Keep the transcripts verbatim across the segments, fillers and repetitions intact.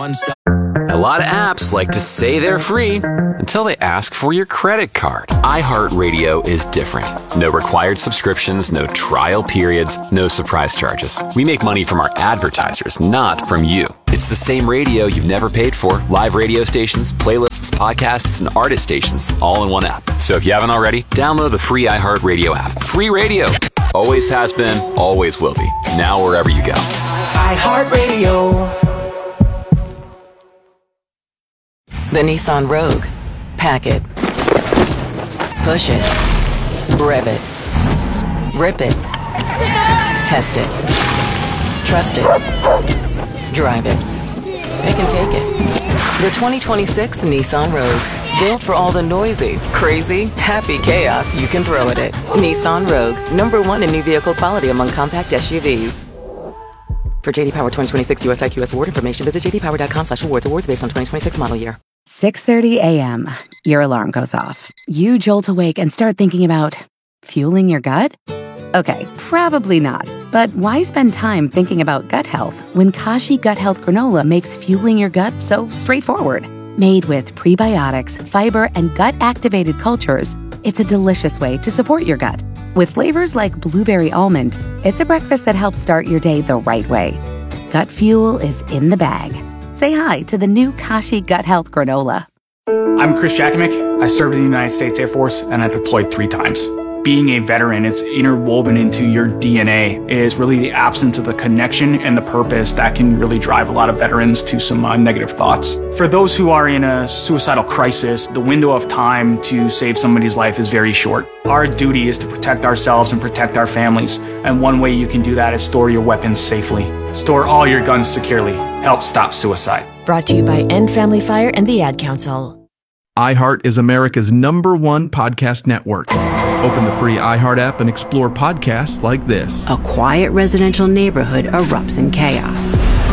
One-stop. A lot of apps like to say they're free until they ask for your credit card. iHeartRadio is different. No required subscriptions, no trial periods, no surprise charges. We make money from our advertisers, not from you. It's the same radio you've never paid for. Live radio stations, playlists, podcasts, and artist stations, all in one app. So if you haven't already, download the free iHeartRadio app. Free radio. Always has been, always will be. Now wherever you go. iHeartRadio. The Nissan Rogue. Pack it. Push it. Rev it. Rip it. Test it. Trust it. Drive it. Pick and take it. The twenty twenty-six Nissan Rogue. Built for all the noisy, crazy, happy chaos you can throw at it. Nissan Rogue. Number one in new vehicle quality among compact S U Vs. For J D Power twenty twenty-six U S I Q S award information, visit j d power dot com slash awards. Awards based on twenty twenty-six model year. six thirty a.m. Your alarm goes off. You jolt awake and start thinking about fueling your gut? Okay, probably not. But why spend time thinking about gut health when Kashi Gut Health Granola makes fueling your gut so straightforward? Made with prebiotics, fiber, and gut-activated cultures, it's a delicious way to support your gut. With flavors like blueberry almond, it's a breakfast that helps start your day the right way. Gut fuel is in the bag. Say hi to the new Kashi Gut Health Granola. I'm Chris Jakimick. I served in the United States Air Force and I deployed three times. Being a veteran, it's interwoven into your D N A. It is really the absence of the connection and the purpose that can really drive a lot of veterans to some uh, negative thoughts. For those who are in a suicidal crisis, the window of time to save somebody's life is very short. Our duty is to protect ourselves and protect our families. And one way you can do that is store your weapons safely. Store all your guns securely. Help stop suicide. Brought to you by End Family Fire and the Ad Council. iHeart is America's number one podcast network. Open the free iHeart app and explore podcasts like this. A quiet residential neighborhood erupts in chaos.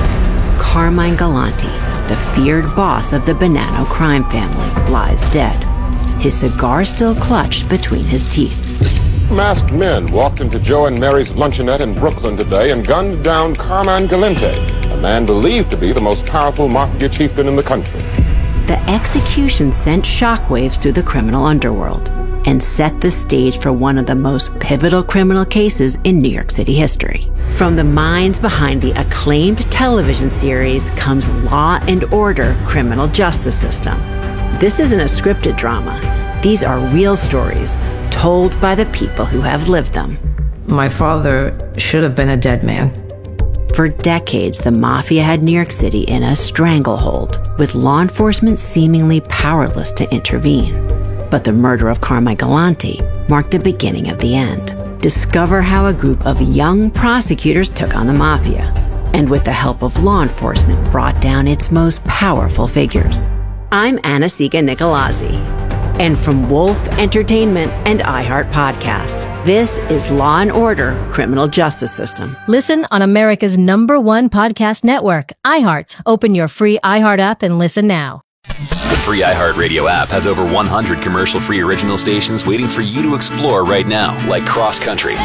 Carmine Galante, the feared boss of the Bonanno crime family, lies dead. His cigar still clutched between his teeth. Masked men walked into Joe and Mary's luncheonette in Brooklyn today and gunned down Carmine Galante, a man believed to be the most powerful mafia chieftain in the country. The execution sent shockwaves through the criminal underworld and set the stage for one of the most pivotal criminal cases in New York City history. From the minds behind the acclaimed television series comes Law and Order: Criminal Justice System. This isn't a scripted drama. These are real stories told by the people who have lived them. My father should have been a dead man. For decades, the mafia had New York City in a stranglehold, with law enforcement seemingly powerless to intervene. But the murder of Carmine Galante marked the beginning of the end. Discover how a group of young prosecutors took on the mafia, and with the help of law enforcement, brought down its most powerful figures. I'm Anna-Sigga Nicolazzi. And from Wolf Entertainment and iHeart Podcasts, this is Law and Order: Criminal Justice System. Listen on America's number one podcast network, iHeart. Open your free iHeart app and listen now. The free iHeartRadio app has over one hundred commercial-free original stations waiting for you to explore right now, like Cross Country.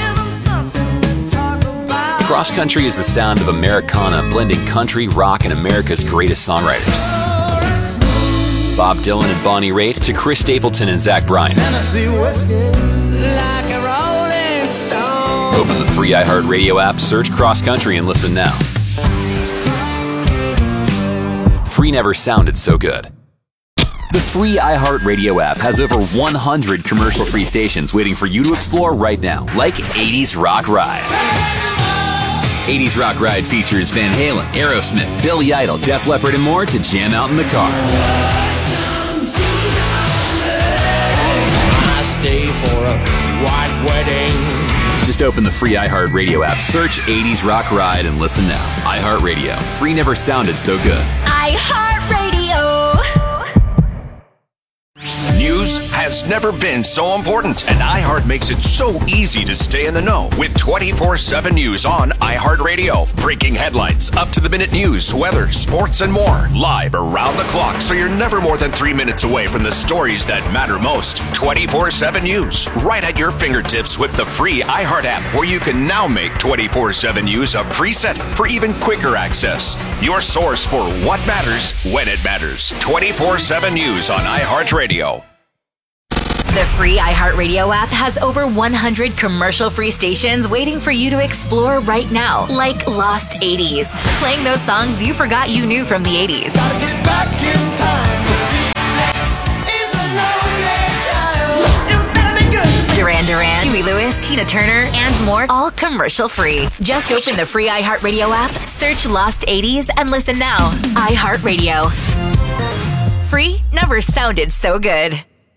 Cross Country is the sound of Americana blending country, rock, and America's greatest songwriters. Bob Dylan and Bonnie Raitt to Chris Stapleton and Zach Bryan. Open the free iHeartRadio app, search Cross Country, and listen now. Free never sounded so good. The free iHeartRadio app has over one hundred commercial-free stations waiting for you to explore right now, like eighties Rock Ride. eighties Rock Ride features Van Halen, Aerosmith, Billy Idol, Def Leppard, and more to jam out in the car. Stay for a white wedding. Just open the free iHeartRadio app, search eighties Rock Ride, and listen now. iHeartRadio. Free never sounded so good. iHeartRadio. News has has never been so important, and iHeart makes it so easy to stay in the know with twenty-four seven news on iHeartRadio. Breaking headlines, up-to-the-minute news, weather, sports, and more. Live around the clock, so you're never more than three minutes away from the stories that matter most. twenty-four seven News, right at your fingertips with the free iHeart app, where you can now make twenty-four seven News a preset for even quicker access. Your source for what matters when it matters. twenty-four seven News on iHeartRadio. The free iHeartRadio app has over one hundred commercial-free stations waiting for you to explore right now, like Lost eighties, playing those songs you forgot you knew from the eighties. Gotta get back in time. Duran Duran, Huey Lewis, Tina Turner, and more, all commercial-free. Just open the free iHeartRadio app, search Lost eighties, and listen now. iHeartRadio. Free never sounded so good.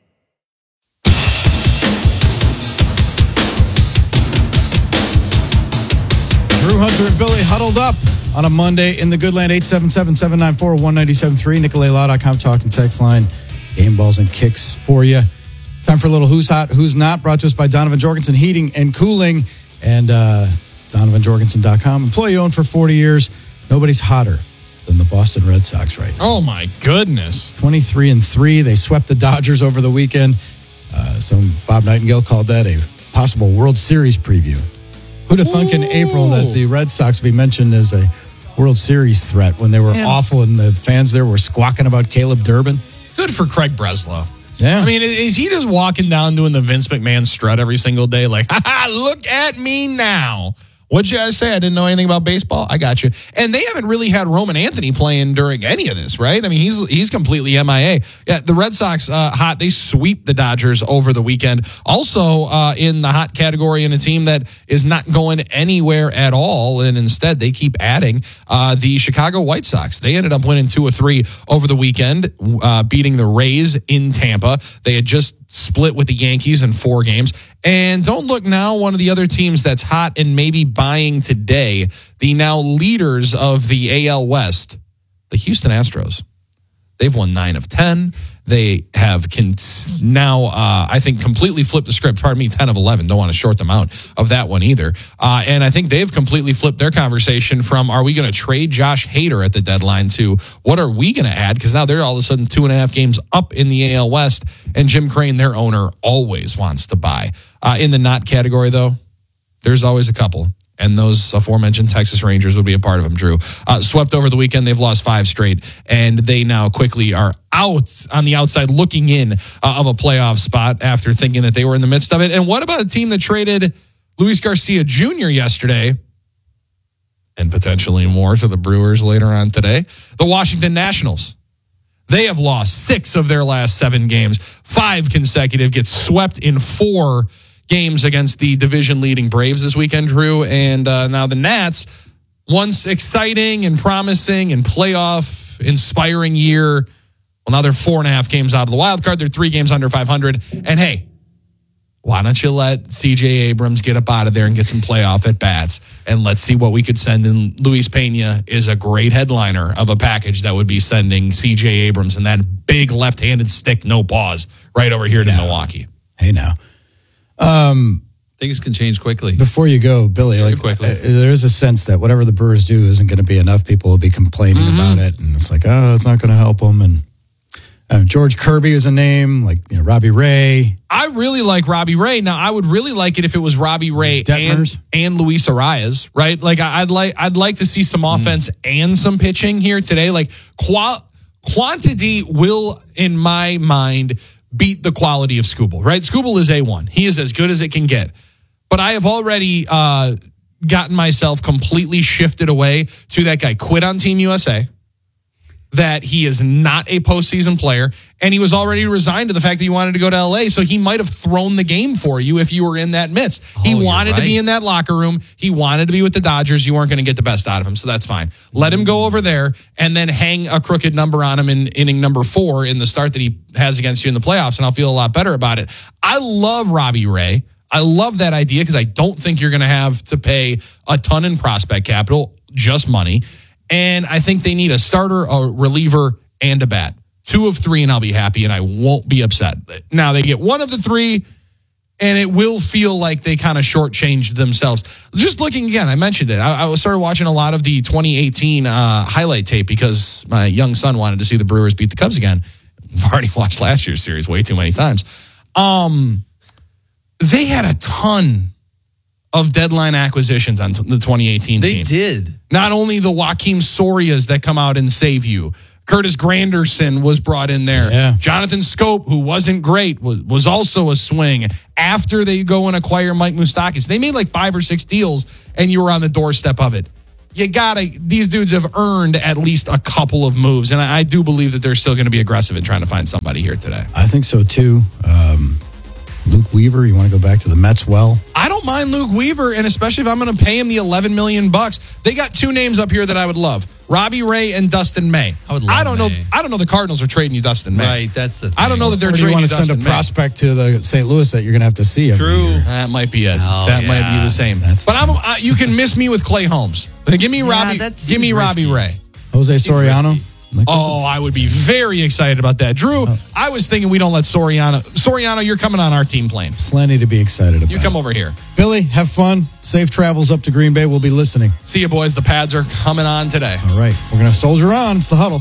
Drew Hunter and Billy huddled up on a Monday in the Goodland. Eight seven seven, seven nine four, one nine seven three. Nicolay Law dot com talk and text line. Game balls and kicks for you. Time for a little Who's Hot, Who's Not, brought to us by Donovan Jorgensen Heating and Cooling and uh, Donovan Jorgensen dot com. Employee owned for forty years. Nobody's hotter than the Boston Red Sox right now. Oh, my goodness. twenty-three and three. They swept the Dodgers over the weekend. Uh, so Bob Nightingale called that a possible World Series preview. Who'd have thunk in April that the Red Sox would be mentioned as a World Series threat when they were yeah. awful and the fans there were squawking about Caleb Durbin? Good for Craig Breslow. Yeah. I mean, is he just walking down doing the Vince McMahon strut every single day? Like, ha ha, look at me now. What'd you guys say? I didn't know anything about baseball. I got you. And they haven't really had Roman Anthony playing during any of this, right? I mean, he's he's completely M I A. Yeah, the Red Sox, uh, hot. They sweep the Dodgers over the weekend. Also uh, in the hot category in a team that is not going anywhere at all, and instead they keep adding, uh, the Chicago White Sox. They ended up winning two or three over the weekend, uh, beating the Rays in Tampa. They had just split with the Yankees in four games. And don't look now, one of the other teams that's hot and maybe buying today, the now leaders of the A L West, the Houston Astros. They've won nine of ten. They have con- now, uh, I think, completely flipped the script. Pardon me, ten of eleven. Don't want to short them out of that one either. Uh, and I think they've completely flipped their conversation from, are we going to trade Josh Hader at the deadline, to what are we going to add? Because now they're all of a sudden two and a half games up in the A L West. And Jim Crane, their owner, always wants to buy. Uh, in the not category, though, there's always a couple. And those aforementioned Texas Rangers would be a part of them, Drew. Uh, swept over the weekend. They've lost five straight, and they now quickly are out on the outside looking in uh, of a playoff spot after thinking that they were in the midst of it. And what about a team that traded Luis Garcia Junior yesterday, and potentially more to the Brewers later on today? The Washington Nationals. They have lost six of their last seven games, five consecutive, get swept in four games against the division-leading Braves this weekend, Drew. And uh, now the Nats, once exciting and promising and playoff-inspiring year, well, now they're four and a half games out of the wild card. They're three games under five hundred. And, hey, why don't you let C J Abrams get up out of there and get some playoff at-bats? And let's see what we could send in. Luis Pena is a great headliner of a package that would be sending C J Abrams and that big left-handed stick, no pause, right over here to yeah. Milwaukee. Hey, now. Um, Things can change quickly. Before you go, Billy, like uh, there is a sense that whatever the Brewers do isn't going to be enough. People will be complaining mm-hmm. about it, and it's like, oh, it's not going to help them. And uh, George Kirby is a name, like you know, Robbie Ray. I really like Robbie Ray. Now, I would really like it if it was Robbie Ray and, and Luis Arias, right? Like, I'd like I'd like to see some mm. offense and some pitching here today. Like, qual- quantity will, in my mind, beat the quality of Skubal, right? Skubal is A one. He is as good as it can get. But I have already uh, gotten myself completely shifted away to that guy quit on Team U S A, that he is not a postseason player, and he was already resigned to the fact that he wanted to go to L A, so he might have thrown the game for you if you were in that midst. Oh, he wanted right. to be in that locker room. He wanted to be with the Dodgers. You weren't going to get the best out of him, so that's fine. Let him go over there and then hang a crooked number on him in inning number four in the start that he has against you in the playoffs, and I'll feel a lot better about it. I love Robbie Ray. I love that idea because I don't think you're going to have to pay a ton in prospect capital, just money. And I think they need a starter, a reliever, and a bat. two of three, and I'll be happy, and I won't be upset. Now, they get one of the three, and it will feel like they kind of shortchanged themselves. Just looking again, I mentioned it. I, I started watching a lot of the twenty eighteen uh, highlight tape because my young son wanted to see the Brewers beat the Cubs again. I've already watched last year's series way too many times. Um, they had a ton of deadline acquisitions on t- the twenty eighteen they team. They did. Not only the Joaquim Sorias that come out and save you. Curtis Granderson was brought in there. Yeah. Jonathan Scope, who wasn't great, was, was also a swing. After they go and acquire Mike Moustakas, they made like five or six deals, and you were on the doorstep of it. You gotta, these dudes have earned at least a couple of moves, and I, I do believe that they're still going to be aggressive in trying to find somebody here today. I think so too. Um, Luke Weaver, you want to go back to the Mets well? I don't mind Luke Weaver, and especially if I'm going to pay him the eleven million bucks. They got two names up here that I would love: Robbie Ray and Dustin May. I would love I don't May. know. I don't know. The Cardinals are trading you Dustin May. Right, that's the thing. I don't know that they're Or do trading you want to Dustin send a May. prospect to the Saint Louis that you're going to have to see every True. year? That might be it. Oh, that yeah. might be the same. That's- but I'm. I, you can miss me with Clay Holmes. Give me Yeah, Robbie. that Give me seems Robbie risky. Ray. Jose Soriano? risky. Like, Oh, I would be very excited about that. Drew, I was thinking we don't let Soriano. Soriano, you're coming on our team plane. plenty to be excited about. You come over here. Billy, have fun. Safe travels up to Green Bay. We'll be listening. See you, boys. The pads are coming on today. All right. We're going to soldier on. It's the huddle.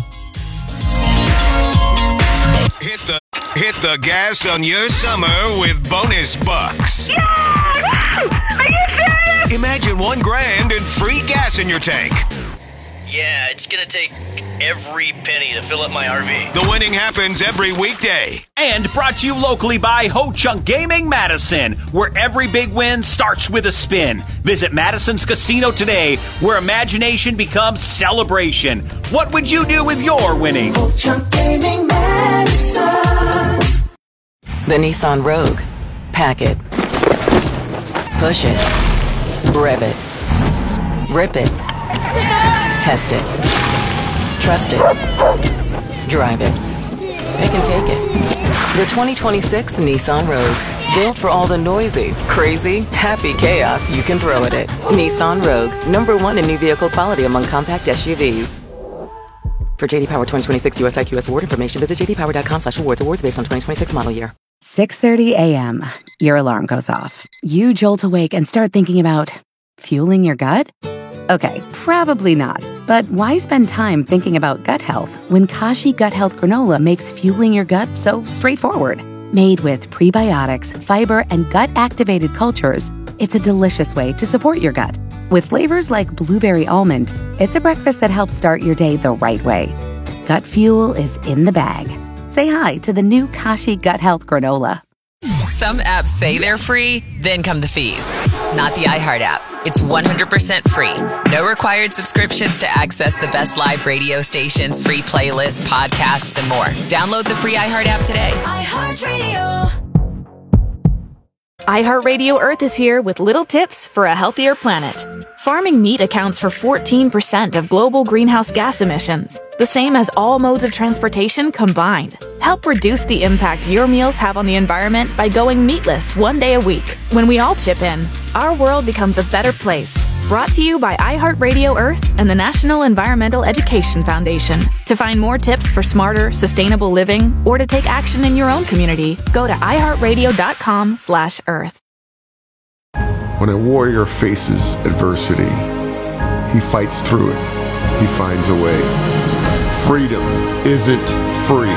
Hit the hit the gas on your summer with bonus bucks. Yeah! Are you serious? Imagine one grand and free gas in your tank. Yeah, it's gonna take every penny to fill up my R V. The winning happens every weekday. And brought to you locally by Ho Chunk Gaming Madison, where every big win starts with a spin. Visit Madison's Casino today, where imagination becomes celebration. What would you do with your winnings? Ho Chunk Gaming Madison. The Nissan Rogue. Pack it. Push it. Rev it. Rip it. Test it. Trust it. Drive it. Pick and take it. The twenty twenty-six Nissan Rogue. Built for all the noisy, crazy, happy chaos you can throw at it. Nissan Rogue. Number one in new vehicle quality among compact S U Vs. For J D Power twenty twenty-six U S I Q S award information, visit j d power dot com slash awards. Awards based on twenty twenty-six model year. six thirty a.m. Your alarm goes off. You jolt awake and start thinking about fueling your gut? Okay, probably not. But why spend time thinking about gut health when Kashi Gut Health Granola makes fueling your gut so straightforward? Made with prebiotics, fiber, and gut-activated cultures, it's a delicious way to support your gut. With flavors like blueberry almond, it's a breakfast that helps start your day the right way. Gut fuel is in the bag. Say hi to the new Kashi Gut Health Granola. Some apps say they're free, then come the fees. Not the iHeart app. It's one hundred percent free. No required subscriptions to access the best live radio stations, free playlists, podcasts, and more. Download the free iHeart app today. iHeartRadio. iHeartRadio Earth is here with little tips for a healthier planet. Farming meat accounts for fourteen percent of global greenhouse gas emissions, the same as all modes of transportation combined. Help reduce the impact your meals have on the environment by going meatless one day a week. When we all chip in, our world becomes a better place. Brought to you by iHeartRadio Earth and the National Environmental Education Foundation. To find more tips for smarter, sustainable living, or to take action in your own community, go to i heart radio dot com slash earth. When a warrior faces adversity, he fights through it. He finds a way. Freedom isn't free.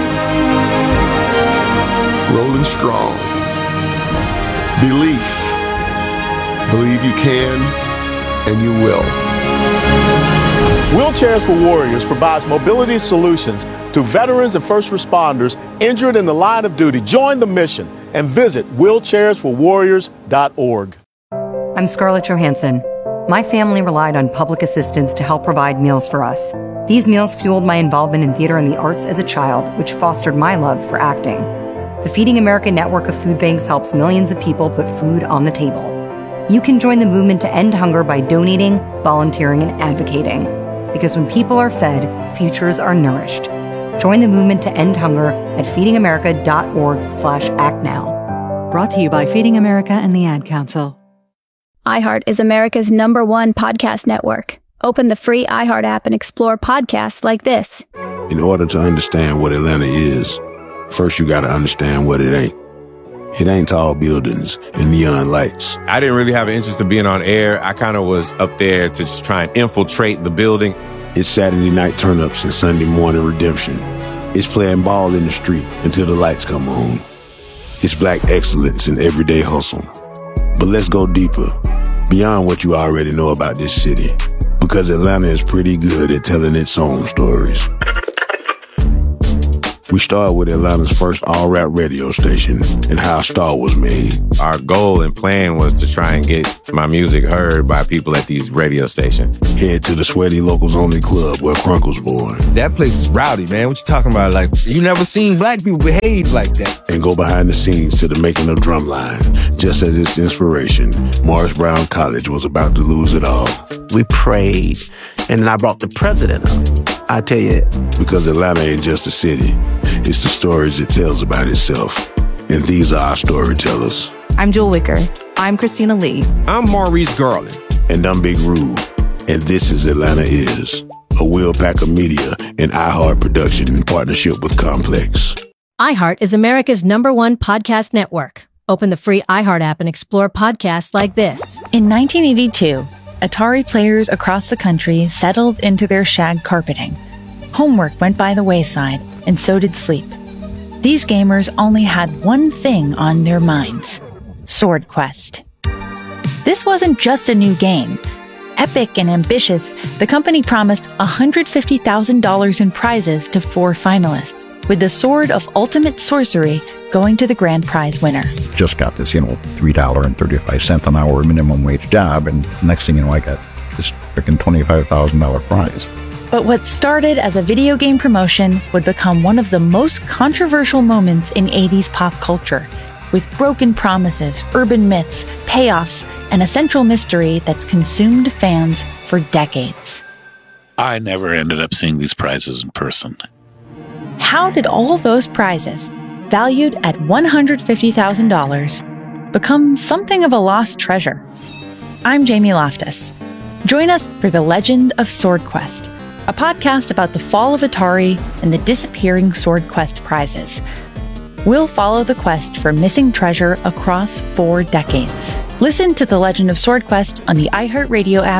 Rolling strong. Belief. Believe you can, and you will. Wheelchairs for Warriors provides mobility solutions to veterans and first responders injured in the line of duty. Join the mission and visit wheelchairs for warriors dot org. I'm Scarlett Johansson. My family relied on public assistance to help provide meals for us. These meals fueled my involvement in theater and the arts as a child, which fostered my love for acting. The Feeding America network of food banks helps millions of people put food on the table. You can join the movement to end hunger by donating, volunteering, and advocating. Because when people are fed, futures are nourished. Join the movement to end hunger at feeding america dot org slash act now. Brought to you by Feeding America and the Ad Council. iHeart is America's number one podcast network. Open the free iHeart app and explore podcasts like this. In order to understand what Atlanta is, first you gotta understand what it ain't. It ain't tall buildings and neon lights. I didn't really have an interest in being on air. I kind of was up there to just try and infiltrate the building. It's Saturday night turn-ups and Sunday morning redemption. It's playing ball in the street until the lights come on. It's black excellence in everyday hustle. But let's go deeper, beyond what you already know about this city, because Atlanta is pretty good at telling its own stories. We started with Atlanta's first all-rap radio station and how a star was made. Our goal and plan was to try and get my music heard by people at these radio stations. Head to the Sweaty Locals Only Club where Crunk was born. That place is rowdy, man. What you talking about? Like, you never seen black people behave like that. And go behind the scenes to the making of Drumline. Just as its inspiration, Morris Brown College was about to lose it all. We prayed, and then I brought the president up. I tell you. Because Atlanta ain't just a city. It's the stories it tells about itself. And these are our storytellers. I'm Jewel Wicker. I'm Christina Lee. I'm Maurice Garland. And I'm Big Rude. And this is Atlanta Is, a Will Packer Media and iHeart production in partnership with Complex. iHeart is America's number one podcast network. Open the free iHeart app and explore podcasts like this. In nineteen eighty-two, Atari players across the country settled into their shag carpeting. Homework went by the wayside, and so did sleep. These gamers only had one thing on their minds: Sword Quest. This wasn't just a new game. Epic and ambitious, the company promised one hundred fifty thousand dollars in prizes to four finalists, with the Sword of Ultimate Sorcery going to the grand prize winner. Just got this, you know, three dollars and thirty-five cents an hour minimum wage job, and next thing you know, I got this freaking twenty-five thousand dollars prize. But what started as a video game promotion would become one of the most controversial moments in eighties pop culture, with broken promises, urban myths, payoffs, and a central mystery that's consumed fans for decades. I never ended up seeing these prizes in person. How did all those prizes, valued at one hundred fifty thousand dollars, become something of a lost treasure? I'm Jamie Loftus. Join us for The Legend of Sword Quest, a podcast about the fall of Atari and the disappearing Sword Quest prizes. We'll follow the quest for missing treasure across four decades. Listen to The Legend of Sword Quest on the iHeartRadio app.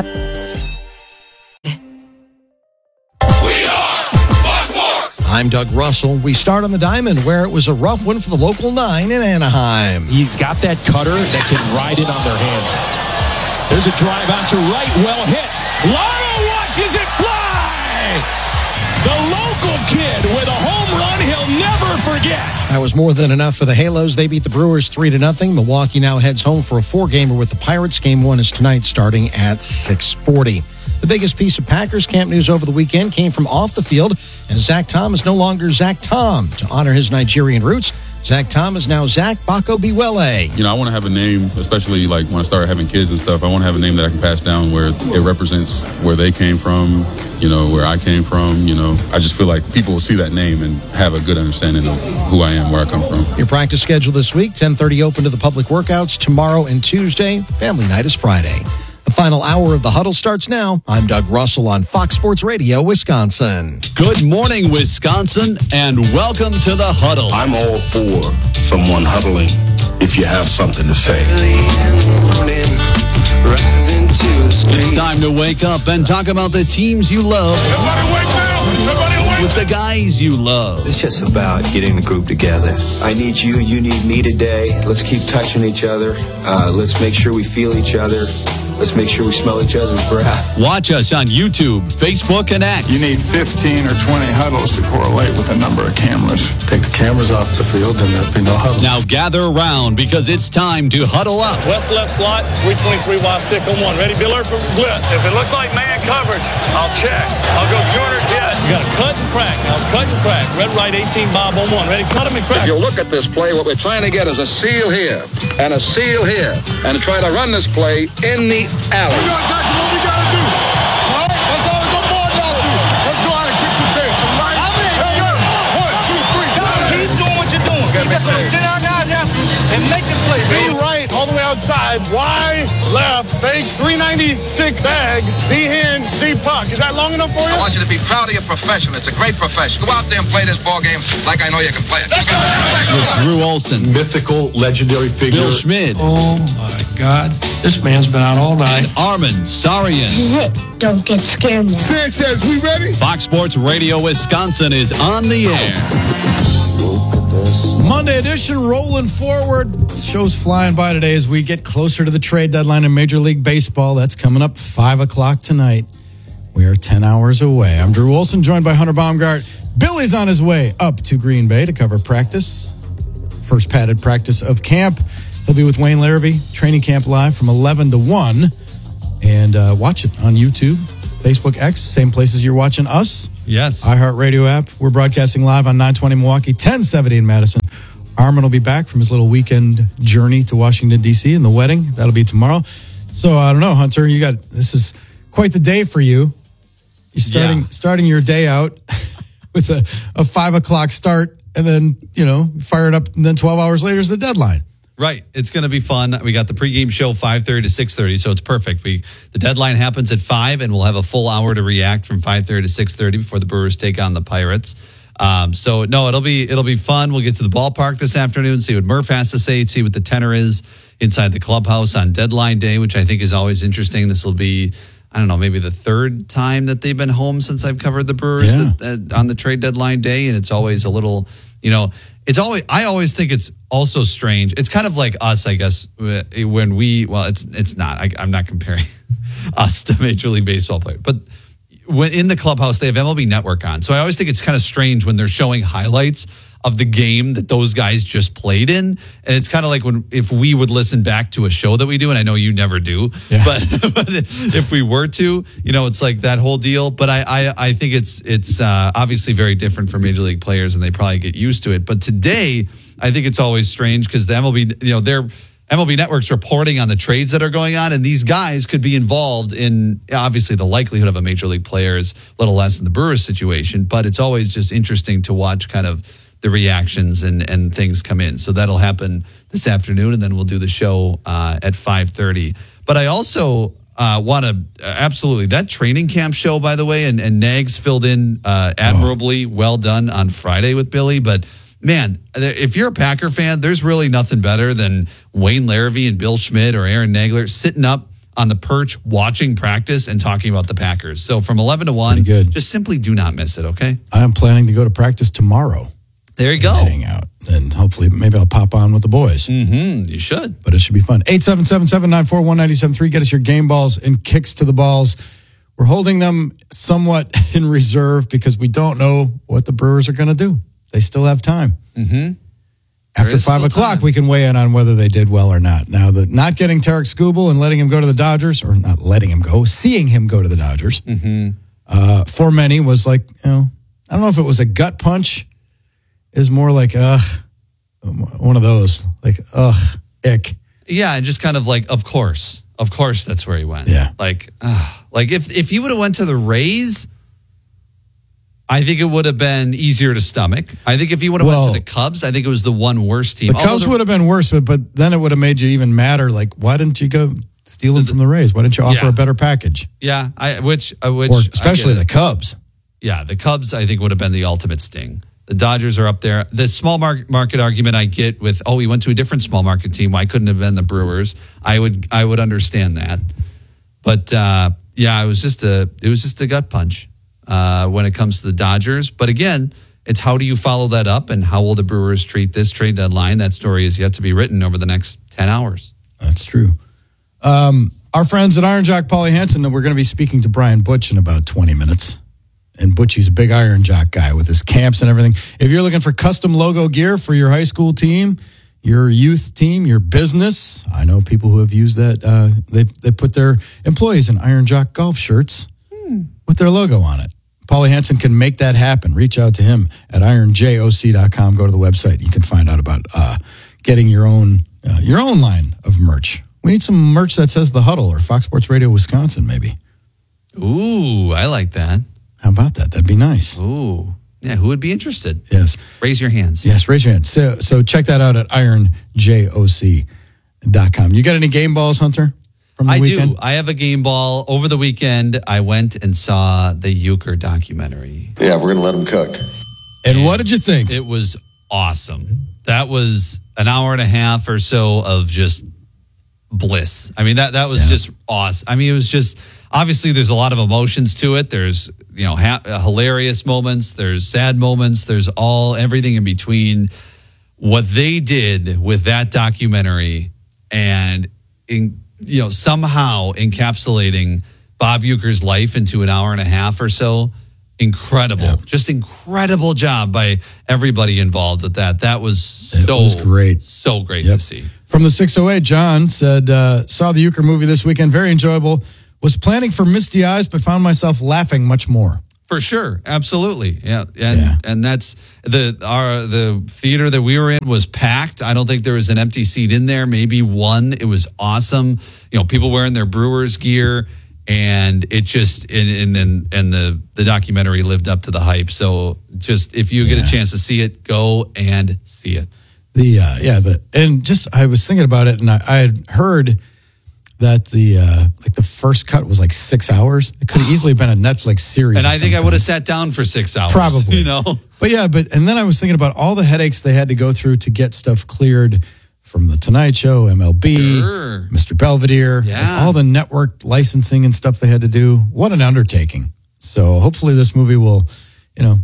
I'm Doug Russell. We start on the diamond, where it was a rough one for the local nine in Anaheim. He's got that cutter that can ride it on their hands. There's a drive out to right, well hit. Laro watches it fly! The local kid with a home run he'll never forget. That was more than enough for the Halos. They beat the Brewers three to nothing. Milwaukee now heads home for a four-gamer with the Pirates. Game one is tonight starting at six forty. The biggest piece of Packers camp news over the weekend came from off the field, and Zach Tom is no longer Zach Tom. To honor his Nigerian roots, Zach Tom is now Zach Bako-Biwele. You know, I want to have a name, especially like when I start having kids and stuff, I want to have a name that I can pass down where it represents where they came from, you know, where I came from, you know. I just feel like people will see that name and have a good understanding of who I am, where I come from. Your practice schedule this week, ten thirty open to the public workouts. Tomorrow and Tuesday, family night is Friday. The final hour of The Huddle starts now. I'm Doug Russell on Fox Sports Radio, Wisconsin. Good morning, Wisconsin, and welcome to The Huddle. I'm all for someone huddling if you have something to say. It's time to wake up and talk about the teams you love. Nobody wake up! Nobody wake With the guys you love. It's just about getting the group together. I need you, you need me today. Let's keep touching each other. Uh, let's make sure we feel each other. Let's make sure we smell each other's breath. Watch us on YouTube, Facebook, and X. You need fifteen or twenty huddles to correlate with the number of cameras. Take the cameras off the field and there'll be no huddle. Now gather around because it's time to huddle up. West left slot, three twenty-three wide stick on one. Ready, Biller for blitz. If it looks like man coverage, I'll check. I'll go two hundred jet. You got to cut and crack. Now it's cut and crack. Red, right, eighteen, Bob on one. Ready, cut him and crack. If you look at this play, what we're trying to get is a seal here and a seal here and try to run this play in the alley. We know exactly what we got to do. All right? That's all the board got to do. Let's go out and kick the tail. Right? How many? One, two, three. Keep doing what you're doing. You got to sit our guys after and make the play. Be right all the way outside. Wide, left, fade Drake three ninety-six bag, Z-hinge, Z-puck. Is that long enough for you? I want you to be proud of your profession. It's a great profession. Go out there and play this ball game like I know you can play it. With Drew Olson. Mythical, legendary figure. Bill Schmid. Oh, my God. This man's been out all night. Armin Sarian. This is it. Don't get scared now. Sanchez, we ready? Fox Sports Radio Wisconsin is on the air. Monday edition rolling forward. Show's flying by today as we get closer to the trade deadline in Major League Baseball. That's coming up five o'clock tonight. We are ten hours away. I'm Drew Olson, joined by Hunter Baumgart. Billy's on his way up to Green Bay to cover practice. First padded practice of camp. He'll be with Wayne Larrabee, training camp live from eleven to one. And uh, watch it on YouTube, Facebook X, same places you're watching us. Yes. iHeartRadio app. We're broadcasting live on nine twenty Milwaukee, ten seventy in Madison. Armin will be back from his little weekend journey to Washington, D C, and the wedding. That'll be tomorrow. So, I don't know, Hunter, you got this is quite the day for you. You're starting, yeah. starting your day out with a, a five o'clock start, and then, you know, fire it up, and then twelve hours later is the deadline. Right. It's going to be fun. We got the pregame show five thirty to six thirty, so it's perfect. We The deadline happens at five, and we'll have a full hour to react from five thirty to six thirty before the Brewers take on the Pirates. Um, so, no, it'll be it'll be fun. We'll get to the ballpark this afternoon, see what Murph has to say, see what the tenor is inside the clubhouse on deadline day, which I think is always interesting. This will be, I don't know, maybe the third time that they've been home since I've covered the Brewers Yeah. that, uh, on the trade deadline day, and it's always a little, you know, it's always, I always think it's also strange. It's kind of like us, I guess, when we, well, it's it's not. I, I'm not comparing us to Major League Baseball players. But when in the clubhouse, they have M L B Network on. So I always think it's kind of strange when they're showing highlights of the game that those guys just played in. And it's kind of like when if we would listen back to a show that we do, and I know you never do, yeah. but, but if we were to, you know, it's like that whole deal. But I I, I think it's it's uh, obviously very different for Major League players, and they probably get used to it. But today, I think it's always strange because the M L B, you know, they're M L B Network's reporting on the trades that are going on, and these guys could be involved in, obviously, the likelihood of a Major League player is a little less in the Brewers situation, but it's always just interesting to watch kind of the reactions and, and things come in. So that'll happen this afternoon, and then we'll do the show uh, at five thirty. But I also uh, want to, uh, absolutely, that training camp show, by the way, and, and Nags filled in uh, admirably, oh. well done on Friday with Billy, but man, if you're a Packer fan, there's really nothing better than Wayne Larrabee and Bill Schmid or Aaron Nagler sitting up on the perch watching practice and talking about the Packers. So from eleven to one, good. Just simply do not miss it, okay? I am planning to go to practice tomorrow. There you go. Hang out, and hopefully maybe I'll pop on with the boys. Mm-hmm. You should. But it should be fun. eight seven seven, seven nine four, one nine seven three. Get us your game balls and kicks to the balls. We're holding them somewhat in reserve because we don't know what the Brewers are going to do. They still have time. Mm-hmm. After five o'clock, time. we can weigh in on whether they did well or not. Now, the not getting Tarek Skubal and letting him go to the Dodgers, or not letting him go, seeing him go to the Dodgers, mm-hmm. uh, for many was like, you know, I don't know if it was a gut punch. Is more like, ugh, one of those, like, ugh, ick. Yeah, and just kind of like, of course, of course, that's where he went. Yeah, like, uh, like if if he would have went to the Rays, I think it would have been easier to stomach. I think if he would have well, went to the Cubs, I think it was the one worse team. The Cubs would have been worse, but but then it would have made you even madder. Like, why didn't you go steal him from the Rays? Why didn't you offer yeah. a better package? Yeah, I which uh, which or especially the Cubs. Yeah, the Cubs I think would have been the ultimate sting. The Dodgers are up there. The small market market argument I get with, oh, he went to a different small market team. Why couldn't it have been the Brewers? I would I would understand that, but uh, yeah, it was just a it was just a gut punch uh, when it comes to the Dodgers. But again, it's how do you follow that up, and how will the Brewers treat this trade deadline? That story is yet to be written over the next ten hours. That's true. Um, our friends at Iron Jock, Paulie Hansen, we're going to be speaking to Brian Butch in about twenty minutes. And Butchie's a big Iron Jock guy with his camps and everything. If you're looking for custom logo gear for your high school team, your youth team, your business, I know people who have used that. Uh, they they put their employees in Iron Jock golf shirts hmm. with their logo on it. Paulie Hansen can make that happen. Reach out to him at iron joc dot com. Go to the website. You can find out about uh, getting your own uh, your own line of merch. We need some merch that says The Huddle or Fox Sports Radio Wisconsin, maybe. Ooh, I like that. How about that? That'd be nice. Ooh. Yeah, who would be interested? Yes. Raise your hands. Yes, raise your hands. So, so check that out at iron joc dot com. You got any game balls, Hunter? from the I weekend? do. I have a game ball. Over the weekend, I went and saw the Euchre documentary. Yeah, we're going to let them cook. And what did you think? It was awesome. That was an hour and a half or so of just bliss. I mean, that that was yeah. just awesome. I mean, it was just, obviously there's a lot of emotions to it. There's, you know, ha- hilarious moments. There's sad moments. There's all, everything in between. What they did with that documentary and, in, you know, somehow encapsulating Bob Euchre's life into an hour and a half or so, incredible. Yeah. Just incredible job by everybody involved with that. That was so it was great. So great yep. to see. From the six oh eight, John said, uh, saw the Euchre movie this weekend. Very enjoyable. Was planning for misty eyes, but found myself laughing much more. For sure. Absolutely. Yeah. And yeah. and that's the our the theater that we were in was packed. I don't think there was an empty seat in there, maybe one. It was awesome. You know, people wearing their Brewers gear, and it just and and then and the the documentary lived up to the hype. So just if you yeah. get a chance to see it, go and see it. The uh, yeah, the and just I was thinking about it, and I, I had heard that the uh, like the first cut was like six hours. It could have easily been a Netflix series. And I think I would have sat down for six hours. Probably. You know? But yeah, but and then I was thinking about all the headaches they had to go through to get stuff cleared from the Tonight Show, M L B, sure. Mister Belvedere, yeah. like all the network licensing and stuff they had to do. What an undertaking. So hopefully this movie will, you know,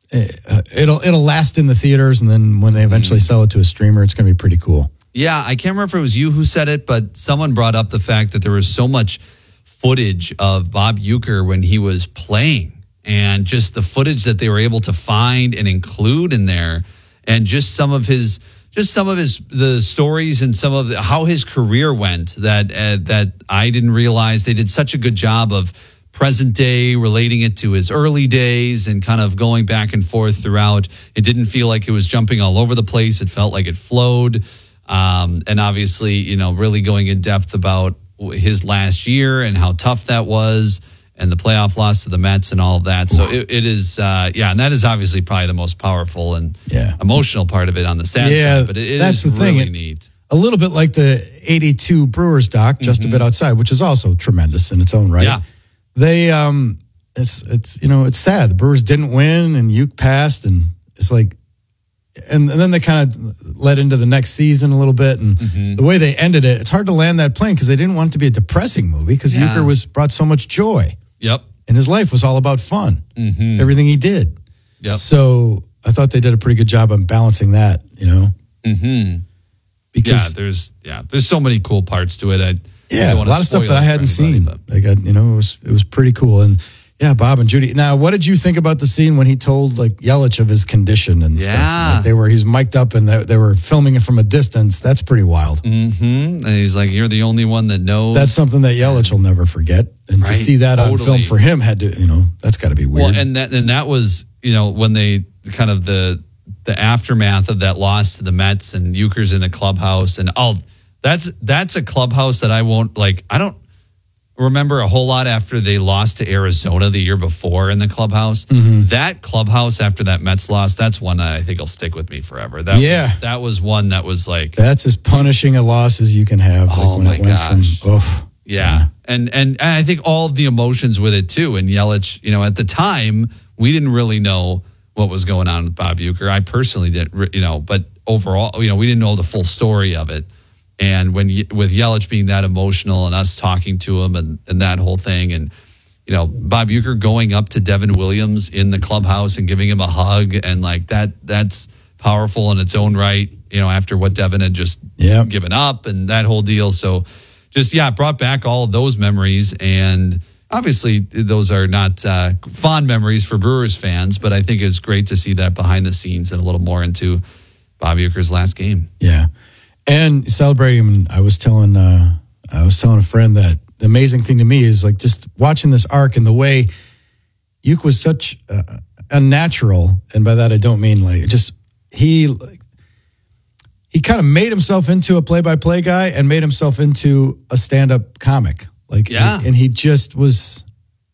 it'll it'll last in the theaters, and then when they eventually mm. sell it to a streamer, it's going to be pretty cool. Yeah, I can't remember if it was you who said it, but someone brought up the fact that there was so much footage of Bob Euchre when he was playing, and just the footage that they were able to find and include in there, and just some of his, just some of his the stories and some of the, how his career went that uh, that I didn't realize. They did such a good job of present day, relating it to his early days and kind of going back and forth throughout. It didn't feel like it was jumping all over the place. It felt like it flowed. Um, and obviously, you know, really going in depth about his last year and how tough that was, and the playoff loss to the Mets and all of that. So it, it is, uh, yeah, and that is obviously probably the most powerful and yeah. emotional part of it on the sad yeah, side. But it, it that's is the thing. really It, neat. A little bit like the eighty-two Brewers doc, just mm-hmm. a bit outside, which is also tremendous in its own right. Yeah. They, um, it's, it's, you know, it's sad. The Brewers didn't win and Uke passed, and it's like, and, and then they kind of led into the next season a little bit, and mm-hmm. the way they ended it, it's hard to land that plane because they didn't want it to be a depressing movie because yeah. Euchre was brought so much joy. Yep. And his life was all about fun. Mm-hmm. Everything he did. Yep. So I thought they did a pretty good job on balancing that, you know? Mm-hmm. Because yeah, there's yeah, there's so many cool parts to it. I Yeah, a lot of stuff that I hadn't seen. They got, you know, it was it was pretty cool. And yeah, Bob and Judy. Now, what did you think about the scene when he told like Yelich of his condition and yeah. stuff? Like they were he's mic'd up and they, they were filming it from a distance. That's pretty wild. Mm-hmm. And he's like, "You're the only one that knows." That's something that Yelich will never forget. And right, to see that totally. on film for him had to, you know, that's got to be weird. Well, and that and that was, you know, when they kind of the the aftermath of that loss to the Mets, and Euchre's in the clubhouse, and oh, that's that's a clubhouse that I won't like. I don't remember a whole lot after they lost to Arizona the year before in the clubhouse. Mm-hmm. That clubhouse after that Mets loss, that's one that I think will stick with me forever. That yeah, was, that was one that was like that's as punishing a loss as you can have. Like oh when my it went gosh! From, oh, yeah. yeah, and and and I think all of the emotions with it too. And Yelich, you know, at the time we didn't really know what was going on with Bob Euchre. I personally didn't, you know, but overall, you know, we didn't know the full story of it. And when with Yelich being that emotional and us talking to him and, and that whole thing, and you know, Bob Euchre going up to Devin Williams in the clubhouse and giving him a hug, and like that, that's powerful in its own right. You know, after what Devin had just yep. given up and that whole deal. So, just yeah, it brought back all of those memories, and obviously those are not uh, fond memories for Brewers fans, but I think it's great to see that behind the scenes and a little more into Bob Euchre's last game. Yeah. And celebrating him, I was telling uh, I was telling a friend that the amazing thing to me is like just watching this arc and the way Euchre was such uh, a natural, and by that I don't mean like just he like, he kind of made himself into a play-by-play guy and made himself into a stand-up comic. Like yeah, and he just was.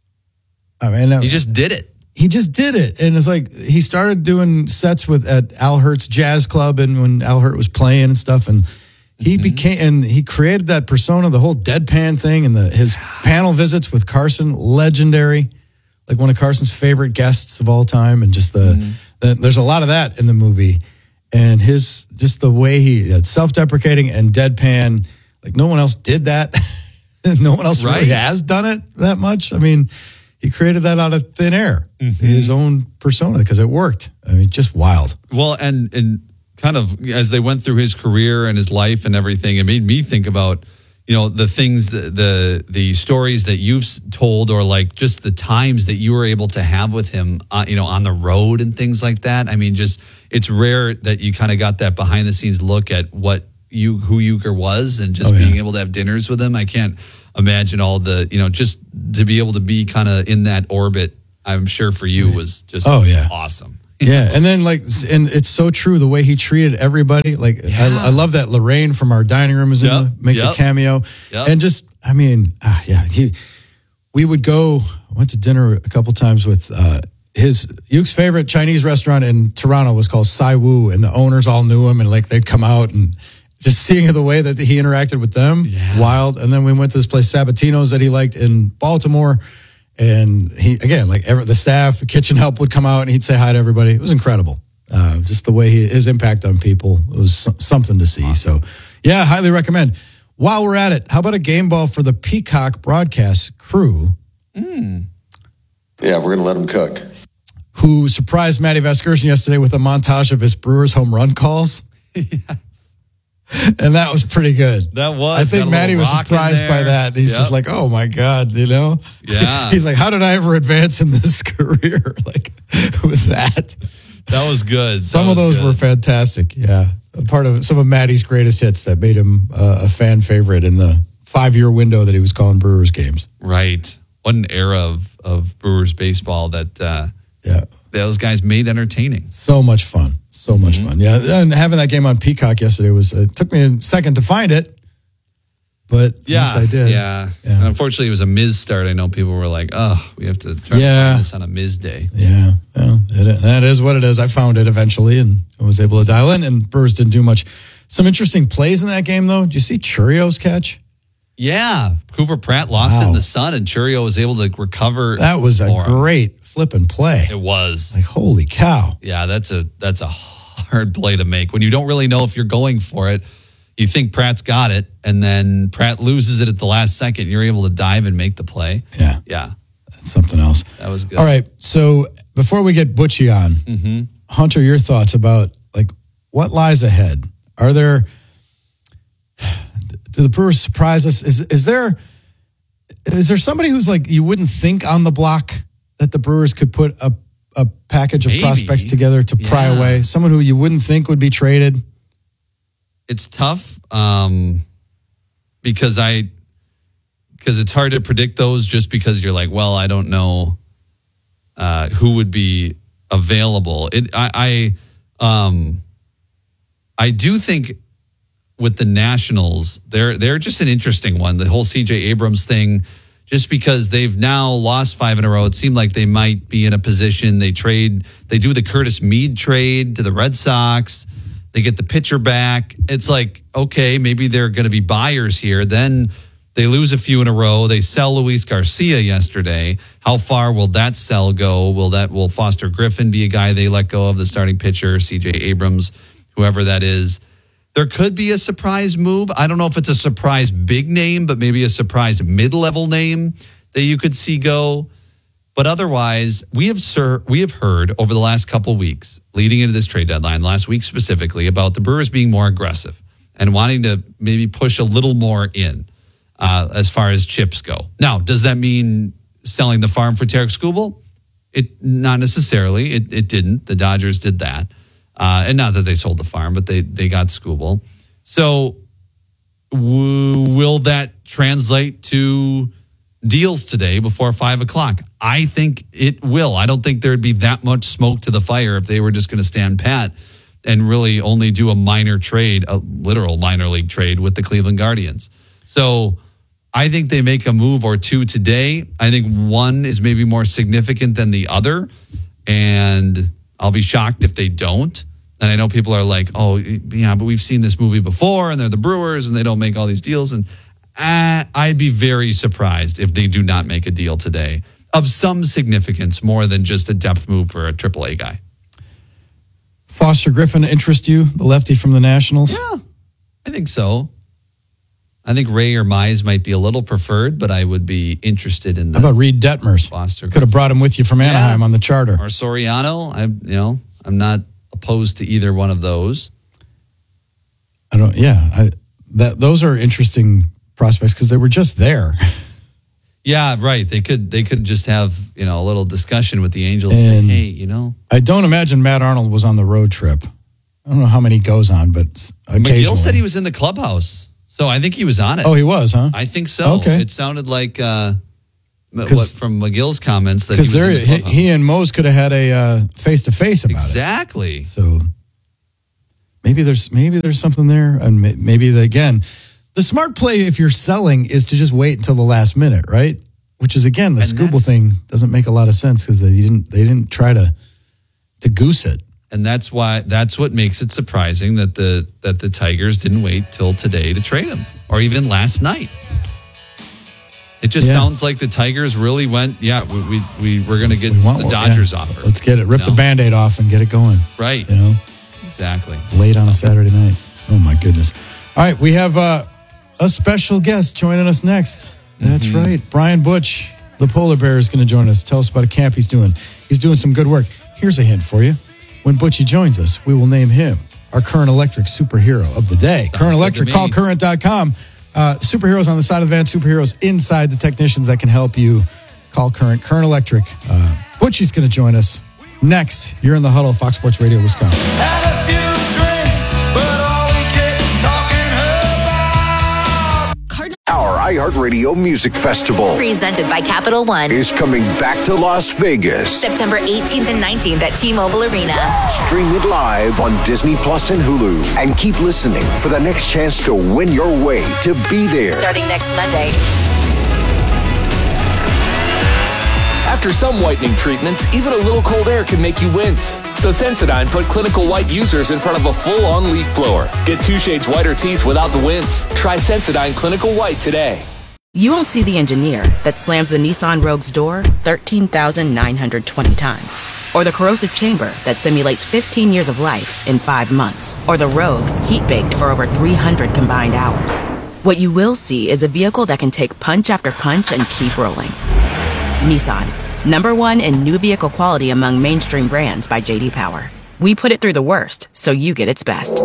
I mean, he just did it. He just did it. And it's like he started doing sets with at Al Hurt's Jazz Club, and when Al Hurt was playing and stuff, and He Mm-hmm. became, and he created that persona, the whole deadpan thing, and the his panel visits with Carson, legendary, like one of Carson's favorite guests of all time, and just the, Mm-hmm. the there's a lot of that in the movie, and his just the way he uh, self-deprecating and deadpan, like no one else did that, no one else Right. really has done it that much. I mean, he created that out of thin air, Mm-hmm. his own persona, because it worked. I mean, just wild. Well, and and kind of as they went through his career and his life and everything, it made me think about, you know, the things, the the, the stories that you've told, or like just the times that you were able to have with him, uh, you know, on the road and things like that. I mean, just it's rare that you kind of got that behind the scenes look at what you who Euchre was, and just Oh, yeah. being able to have dinners with him. I can't imagine all the, you know, just to be able to be kind of in that orbit. I'm sure for you was just Oh, yeah. awesome. Yeah, and then like, and it's so true the way he treated everybody. Like, I, I love that Lorraine from our dining room is in Yep, the, makes yep. a cameo, Yep. and just, I mean, ah, yeah, he. We would go. I went to dinner a couple times with uh, his Yuke's favorite Chinese restaurant in Toronto was called Sai Wu, and the owners all knew him, and like they'd come out and just seeing the way that he interacted with them, wild. And then we went to this place Sabatino's that he liked in Baltimore. And he, again, like ever, the staff, the kitchen help would come out and he'd say hi to everybody. It was incredible. Uh, just the way he, his impact on people, it was so- something to see. So, yeah, highly recommend. While we're at it, how about a game ball for the Peacock broadcast crew? Yeah, we're going to let them cook. Who surprised Matty Vasgersian yesterday with a montage of his Brewers home run calls. And that was pretty good. That was. I think got a Matty little was rock in surprised by there. that. He's Yep. just like, oh my God, you know? Yeah. He's like, how did I ever advance in this career? Like with that. That was good. Some That of was those good. were fantastic. Yeah. A part of some of Matty's greatest hits that made him uh, a fan favorite in the five year window that he was calling Brewers games. Right. What an era of, of Brewers baseball that uh, yeah. those guys made entertaining. So much fun. So much fun. Yeah. And having that game on Peacock yesterday was, it took me a second to find it, but Yeah. once I did. Yeah. And unfortunately, it was a Miz start. I know people were like, oh, we have to try Yeah. to find this on a Miz day. Yeah. Well, it, that is what it is. I found it eventually and I was able to dial in, and Brewers didn't do much. Some interesting plays in that game, though. Did you see Churio's catch? Yeah. Cooper Pratt lost it Wow. in the sun, and Churio was able to recover. That was a for him. great flipping play. It was. Like, holy cow. Yeah, that's a that's a hard play to make when you don't really know if you're going for it. You think Pratt's got it, and then Pratt loses it at the last second. You're able to dive and make the play. Yeah. Yeah. That's something else. That was good. All right. So before we get Butchie on, Mm-hmm. Hunter, your thoughts about like what lies ahead? Are there, do the Brewers surprise us? Is is there is there somebody who's like you wouldn't think on the block that the Brewers could put a a package of Maybe. prospects together to pry Yeah. away? Someone who you wouldn't think would be traded? It's tough um, because I because it's hard to predict those just because you're like, well, I don't know uh, who would be available. It I I um I do think with the Nationals, they're they're just an interesting one. The whole C J Abrams thing, just because they've now lost five in a row, it seemed like they might be in a position. They trade, they do the Curtis Mead trade to the Red Sox. They get the pitcher back. It's like, okay, maybe they're going to be buyers here. Then they lose a few in a row. They sell Luis Garcia yesterday. How far will that sell go? Will that will Foster Griffin be a guy they let go of, the starting pitcher, C J Abrams, whoever that is? There could be a surprise move. I don't know if it's a surprise big name, but maybe a surprise mid-level name that you could see go. But otherwise, we have sir, we have heard over the last couple of weeks, leading into this trade deadline, last week specifically, about the Brewers being more aggressive and wanting to maybe push a little more in uh, as far as chips go. Now, does that mean selling the farm for Tarek Skubal? It not necessarily. It it didn't. The Dodgers did that. Uh, and not that they sold the farm, but they they got Skubal. So w- will that translate to deals today before five o'clock? I think it will. I don't think there'd be that much smoke to the fire if they were just going to stand pat and really only do a minor trade, a literal minor league trade with the Cleveland Guardians. So I think they make a move or two today. I think one is maybe more significant than the other, and I'll be shocked if they don't. And I know people are like, oh, yeah, but we've seen this movie before, and they're the Brewers, and they don't make all these deals. And uh, I'd be very surprised if they do not make a deal today of some significance more than just a depth move for a triple A guy. Foster Griffin interest you, the lefty from the Nationals? Yeah, I think so. I think Ray or Mize might be a little preferred, but I would be interested in the. How about Reed Detmers? Foster Could have brought him with you from Anaheim yeah. on the charter. Or Soriano. I, you know, I'm not opposed to either one of those. I don't. Yeah, I, that those are interesting prospects because they were just there. Yeah, right. They could they could just have, you know, a little discussion with the Angels. And say, hey, you know, I don't imagine Matt Arnold was on the road trip. I don't know how many he goes on, but occasionally. McGill said he was in the clubhouse, so I think he was on it. Oh, he was, huh? I think so. Okay. It sounded like uh, what from McGill's comments that he was there, in the he, clubhouse. he and Mose could have had a uh, face-to-face about exactly. it. Exactly. So maybe there's maybe there's something there, and maybe the, again, the smart play if you're selling is to just wait until the last minute, right? Which is again the Scooble thing doesn't make a lot of sense because they didn't they didn't try to to goose it. And that's why that's what makes it surprising that the that the Tigers didn't wait till today to trade him, or even last night. It just Yeah. sounds like the Tigers really went, yeah, we we, we we're going to get the one, Dodgers yeah. offer. Let's get it. Rip You the know? Band-Aid off and get it going. Right. You know? Exactly. Late on a Saturday night. Oh, my goodness. All right, we have uh, a special guest joining us next. That's Mm-hmm. right. Brian Butch, the polar bear, is going to join us. Tell us about a camp he's doing. He's doing some good work. Here's a hint for you. When Butchie joins us, we will name him our Current Electric superhero of the day. Current Electric, call current dot com. Uh, superheroes on the side of the van, superheroes inside, the technicians that can help you. Call Current. Current Electric. Uh, Butchie's going to join us next. You're in the Huddle, Fox Sports Radio, Wisconsin. Our iHeartRadio Music Festival, presented by Capital One, is coming back to Las Vegas. September eighteenth and nineteenth at T-Mobile Arena. Stream it live on Disney Plus and Hulu. And keep listening for the next chance to win your way to be there. Starting next Monday. After some whitening treatments, even a little cold air can make you wince. So Sensodyne put Clinical White users in front of a full-on leaf blower. Get two shades whiter teeth without the wince. Try Sensodyne Clinical White today. You won't see the engineer that slams the Nissan Rogue's door thirteen thousand nine hundred twenty times. Or the corrosive chamber that simulates fifteen years of life in five months. Or the Rogue heat-baked for over three hundred combined hours. What you will see is a vehicle that can take punch after punch and keep rolling. Nissan, number one in new vehicle quality among mainstream brands by J D Power. We put it through the worst, so you get its best.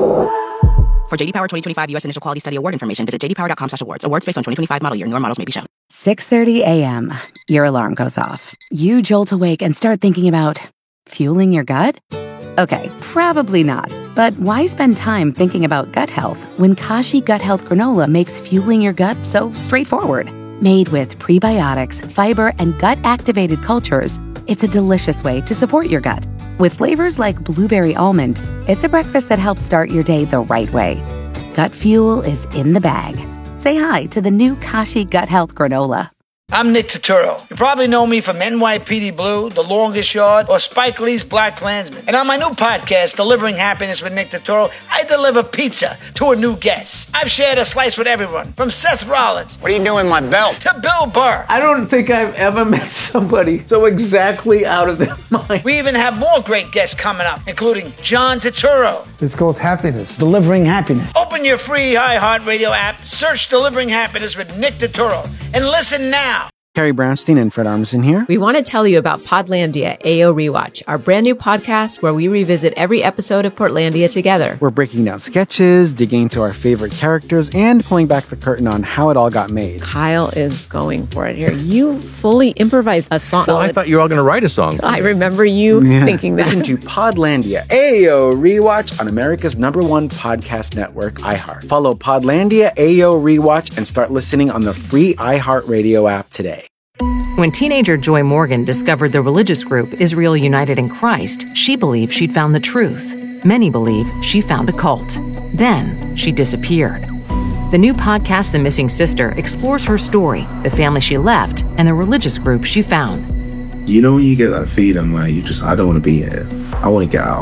For J D Power twenty twenty-five U S Initial Quality Study Award information, visit j d power dot com slash awards. Awards based on twenty twenty-five model year. Newer models may be shown. six thirty a.m. Your alarm goes off. You jolt awake and start thinking about fueling your gut? Okay, probably not. But why spend time thinking about gut health when Kashi Gut Health Granola makes fueling your gut so straightforward? Made with prebiotics, fiber, and gut-activated cultures, it's a delicious way to support your gut. With flavors like blueberry almond, it's a breakfast that helps start your day the right way. Gut fuel is in the bag. Say hi to the new Kashi Gut Health Granola. I'm Nick Turturro. You probably know me from N Y P D Blue, The Longest Yard, or Spike Lee's Black Klansman. And on my new podcast, Delivering Happiness with Nick Turturro, I deliver pizza to a new guest. I've shared a slice with everyone, from Seth Rollins. What are you doing with my belt? To Bill Burr. I don't think I've ever met somebody so exactly out of their mind. We even have more great guests coming up, including John Turturro. It's called Happiness. Delivering Happiness. Open your free iHeartRadio app, search Delivering Happiness with Nick Turturro, and listen now. Carrie Brownstein and Fred Armisen here. We want to tell you about Podlandia A O Rewatch, our brand new podcast where we revisit every episode of Portlandia together. We're breaking down sketches, digging into our favorite characters, and pulling back the curtain on how it all got made. Kyle is going for it here. You fully improvised a song. Well, I thought you were all going to write a song. I remember you yeah. thinking that. Listen to Podlandia A O Rewatch on America's number one podcast network, iHeart. Follow Podlandia A O Rewatch and start listening on the free iHeartRadio app today. When teenager Joy Morgan discovered the religious group Israel United in Christ, she believed she'd found the truth. Many believe she found a cult. Then she disappeared. The new podcast, The Missing Sister, explores her story, the family she left, and the religious group she found. You know when you get that feeling where you just, I don't want to be here. I want to get out.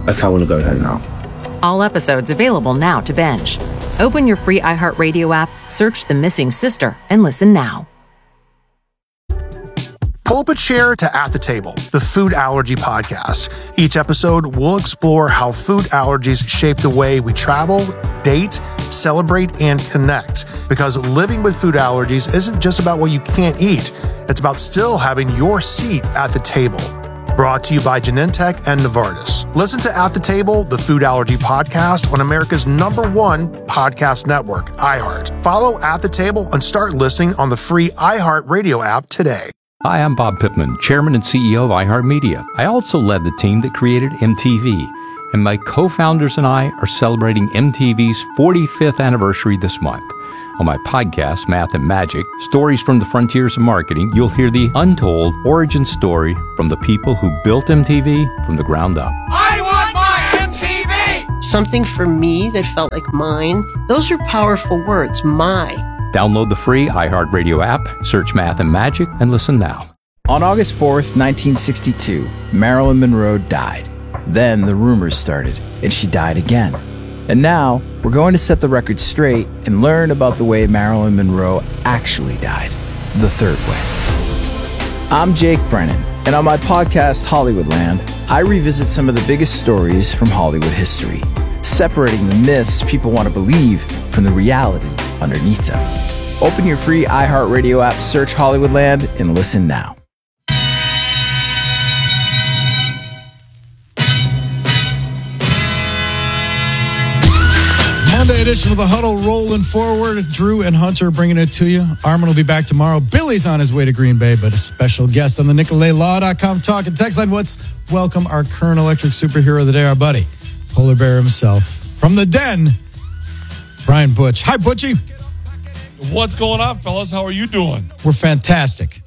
I kind of want to go there now. All episodes available now to binge. Open your free iHeartRadio app, search The Missing Sister, and listen now. Pull up a chair to At the Table, the food allergy podcast. Each episode, we'll explore how food allergies shape the way we travel, date, celebrate, and connect. Because living with food allergies isn't just about what you can't eat. It's about still having your seat at the table. Brought to you by Genentech and Novartis. Listen to At the Table, the food allergy podcast on America's number one podcast network, iHeart. Follow At the Table and start listening on the free iHeartRadio app today. Hi, I'm Bob Pittman, Chairman and C E O of iHeartMedia. I also led the team that created M T V, and my co-founders and I are celebrating M T V's forty-fifth anniversary this month. On my podcast, Math and Magic, Stories from the Frontiers of Marketing, you'll hear the untold origin story from the people who built M T V from the ground up. I want my M T V! Something for me that felt like mine. Those are powerful words, my. Download the free iHeartRadio app, search Math and Magic, and listen now. On August fourth, nineteen sixty-two, Marilyn Monroe died. Then the rumors started, and she died again. And now, we're going to set the record straight and learn about the way Marilyn Monroe actually died, the third way. I'm Jake Brennan, and on my podcast, Hollywoodland, I revisit some of the biggest stories from Hollywood history, separating the myths people want to believe from the reality underneath them. Open your free iHeartRadio app, search Hollywoodland, and listen now. Monday edition of the Huddle rolling forward. Drew and Hunter bringing it to you. Armin will be back tomorrow. Billy's on his way to Green Bay, but a special guest on the Nicolay Law dot com talk and text line. What's welcome our current electric superhero of the day, our buddy, Polar Bear himself. From the den, Brian Butch. Hi, Butchie. What's going on, fellas? How are you doing? We're fantastic.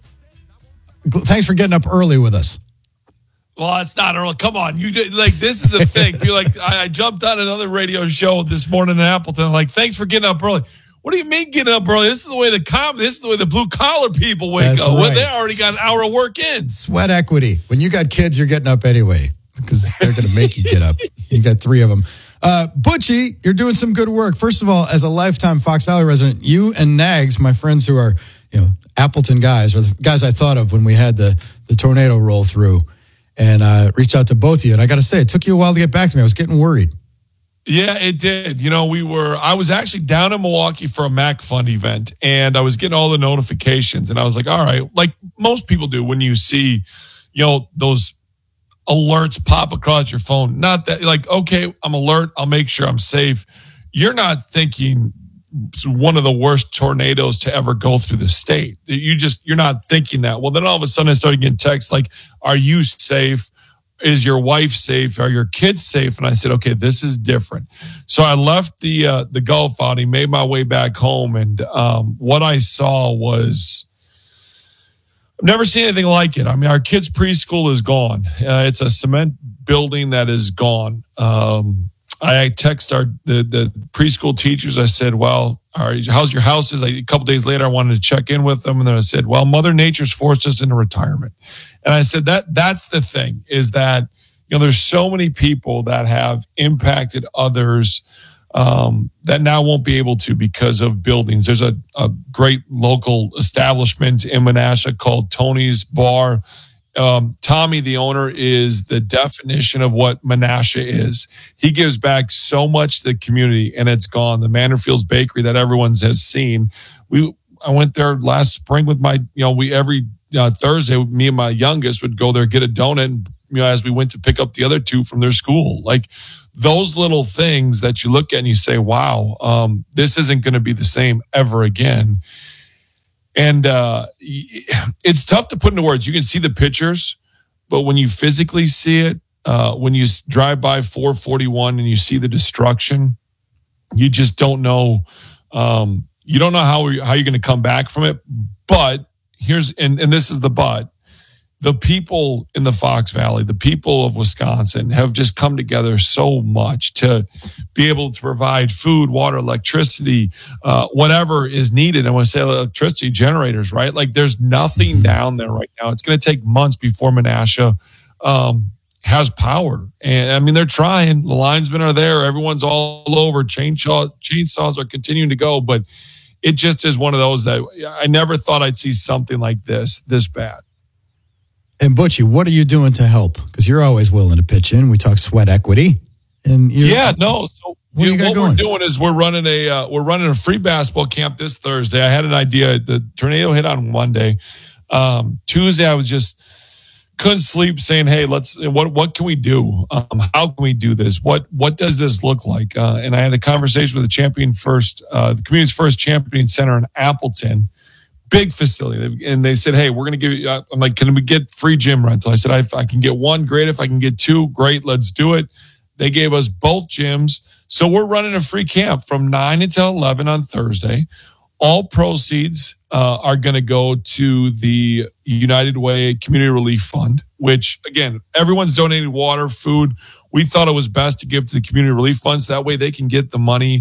Thanks for getting up early with us. Well, it's not early. Come on. You did, like, this is the thing. You're like, I, I jumped on another radio show this morning in Appleton. Like, thanks for getting up early. What do you mean getting up early? This is the way the com. This is the way the blue collar people wake That's up. Well, right. they already got an hour of work in. Sweat equity. When you got kids, you're getting up anyway because they're going to make you get up. You got three of them. Uh, Butchie, you're doing some good work. First of all, as a lifetime Fox Valley resident, you and Nags, my friends who are, you know, Appleton guys, or the guys I thought of when we had the, the tornado roll through, and uh, reached out to both of you. And I got to say, it took you a while to get back to me. I was getting worried. Yeah, it did. You know, we were, I was actually down in Milwaukee for a Mac Fund event, and I was getting all the notifications, and I was like, all right, like most people do when you see, you know, those alerts pop across your phone. Not that, like, okay, I'm alert, I'll make sure I'm safe. You're not thinking one of the worst tornadoes to ever go through the state. You just, you're not thinking that. Well, then all of a sudden I started getting texts like, are you safe? Is your wife safe? Are your kids safe? And I said, okay, this is different. So I left the uh, the golf outing, made my way back home, and um, what I saw was, I've never seen anything like it. I mean, our kids' preschool is gone. Uh, it's a cement building that is gone. Um, I text our the, the preschool teachers. I said, well, all right, how's your houses? I, a couple days later, I wanted to check in with them. And then I said, well, Mother Nature's forced us into retirement. And I said, that that's the thing, is that, you know, there's so many people that have impacted others um, that now won't be able to because of buildings. There's a, a great local establishment in Menasha called Tony's Bar. Um, Tommy, the owner, is the definition of what Menasha is. He gives back so much to the community, and it's gone. The Manderfields Bakery that everyone has seen. We, I went there last spring with my, you know, we every uh, Thursday, me and my youngest would go there, get a donut, and, you know, as we went to pick up the other two from their school. Like those little things that you look at and you say, wow, um, this isn't going to be the same ever again. And uh, it's tough to put into words. You can see the pictures, but when you physically see it, uh, when you drive by four forty-one and you see the destruction, you just don't know. Um, you don't know how how you're going to come back from it. But here's and, and this is the but. The people in the Fox Valley, the people of Wisconsin have just come together so much to be able to provide food, water, electricity, uh, whatever is needed. And when I say electricity, generators, right? Like there's nothing down there right now. It's going to take months before Menasha um, has power. And I mean, they're trying. The linesmen are there. Everyone's all over. Chainsaw, chainsaws are continuing to go, but it just is one of those that I never thought I'd see something like this, this bad. And Butchie, what are you doing to help? Because you're always willing to pitch in. We talk sweat equity. And you're, yeah, no. So what, you know, what going? we're doing is we're running a uh, we're running a free basketball camp this Thursday. I had an idea. The tornado hit on Monday. Um, Tuesday, I was just couldn't sleep, saying, "Hey, let's what what can we do? Um, how can we do this? What what does this look like?" Uh, and I had a conversation with the champion first, uh, the community's first champion center in Appleton. Big facility. And they said, hey, we're going to give you, I'm like, can we get free gym rental? I said, if I can get one, great. If I can get two, great. Let's do it. They gave us both gyms. So we're running a free camp from nine until eleven on Thursday. All proceeds uh, are going to go to the United Way Community Relief Fund, which, again, everyone's donating water, food. We thought it was best to give to the Community Relief Funds. That way they can get the money